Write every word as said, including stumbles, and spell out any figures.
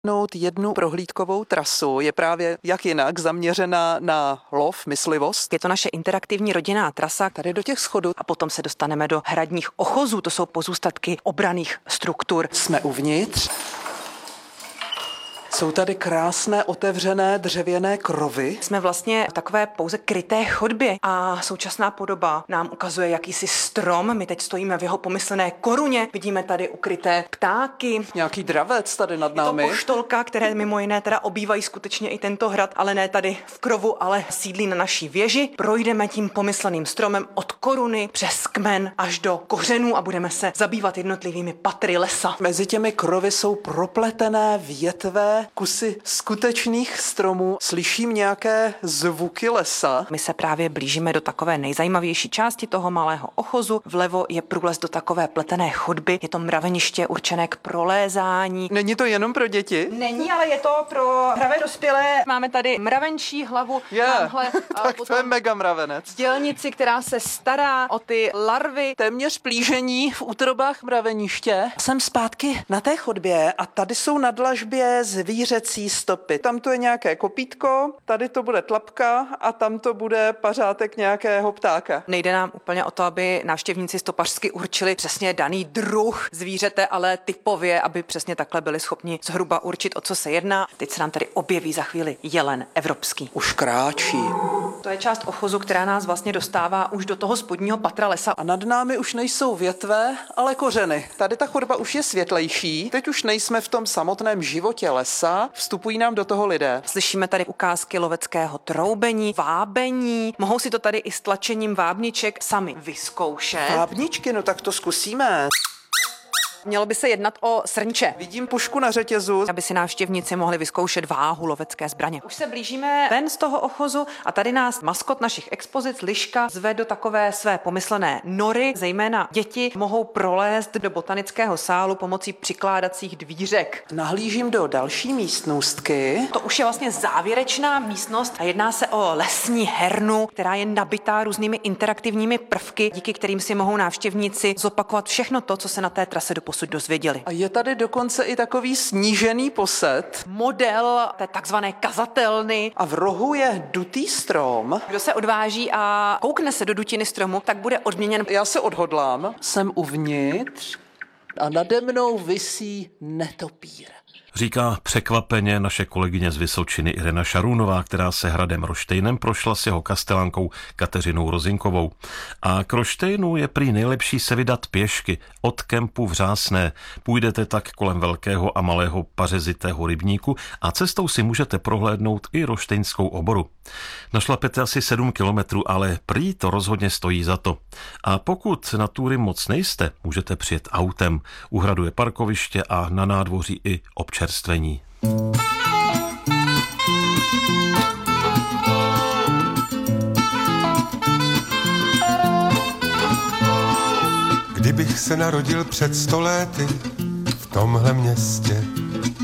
Jednu prohlídkovou trasu je právě jak jinak zaměřená na lov, myslivost. Je to naše interaktivní rodinná trasa Tady do těch schodů a potom se dostaneme do hradních ochozů, to jsou pozůstatky obranných struktur. Jsme uvnitř. Jsou tady krásné otevřené dřevěné krovy. Jsme vlastně v takové pouze kryté chodbě a současná podoba nám ukazuje jakýsi strom. My teď stojíme v jeho pomyslné koruně. Vidíme tady ukryté ptáky. Nějaký dravec tady nad námi. Je to poštolka, které mimo jiné teda obývají skutečně i tento hrad, ale ne tady v krovu, ale sídlí na naší věži. Projdeme tím pomysleným stromem od koruny přes kmen až do kořenů a budeme se zabývat jednotlivými patry lesa. Mezi těmi krovy jsou propletené větve, kusy skutečných stromů. Slyším nějaké zvuky lesa. My se právě blížíme do takové nejzajímavější části toho malého ochozu. Vlevo je průlez do takové pletené chodby. Je to mraveniště určené k prolézání. Není to jenom pro děti? Není, ale je to pro hravé dospělé. Máme tady mravenčí hlavu. Yeah, tamhle, tak to je mega mravenec. Dělnici, která se stará o ty larvy. Téměř plížení v útrobách mraveniště. Jsem zpátky na té chodbě a tady jsou na dlažbě zvířecí stopy. Tam to je nějaké kopítko, tady to bude tlapka a tam to bude pařátek nějakého ptáka. Nejde nám úplně o to, aby návštěvníci stopařsky určili přesně daný druh zvířete, ale typově, aby přesně takhle byli schopni zhruba určit, o co se jedná. Teď se nám tady objeví za chvíli jelen evropský. Už kráčí. To je část ochozu, která nás vlastně dostává už do toho spodního patra lesa. A nad námi už nejsou větve, ale kořeny. Tady ta chodba už je světlejší. Teď už nejsme v tom samotném životě lesa. Vstupují nám do toho lidé. Slyšíme tady ukázky loveckého troubení, vábení. Mohou si to tady i s tlačením vábniček sami vyzkoušet. Vábničky, no tak to zkusíme. Mělo by se jednat o srnče. Vidím pušku na řetězu. Aby si návštěvníci mohli vyzkoušet váhu lovecké zbraně. Už se blížíme ven z toho ochozu a tady nás maskot našich expozic Liška zve do takové své pomyslené nory. Zejména děti mohou prolézt do botanického sálu pomocí přikládacích dvířek. Nahlížím do další místnostky. To už je vlastně závěrečná místnost a jedná se o lesní hernu, která je nabitá různými interaktivními prvky, díky kterým si mohou návštěvníci zopakovat všechno to, co se na té trase do posud dozvěděli. A je tady dokonce i takový snížený posed. Model té takzvané kazatelny. A v rohu je dutý strom. Kdo se odváží a koukne se do dutiny stromu, tak bude odměněn. Já se odhodlám. Jsem uvnitř a nade mnou visí netopír. Říká překvapeně naše kolegyně z Vysočiny Irena Šarunová, která se hradem Roštejnem prošla s jeho kastelánkou Kateřinou Rozinkovou. A k Roštejnu je prý nejlepší se vydat pěšky od kempu v Řásné. Půjdete tak kolem velkého a malého pařezitého rybníku a cestou si můžete prohlédnout i roštejnskou oboru. Našlapete asi sedm kilometrů, ale prý to rozhodně stojí za to. A pokud na túry moc nejste, můžete přijet autem. U hradu je parkoviště a na nádvoří i občerstvení. Kdybych se narodil před sto lety v tomhle městě,